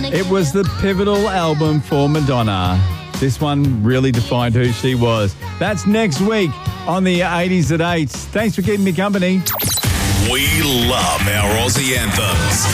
It was the pivotal album for Madonna. This one really defined who she was. That's next week on the 80s at 8. Thanks for keeping me company. We love our Aussie anthems.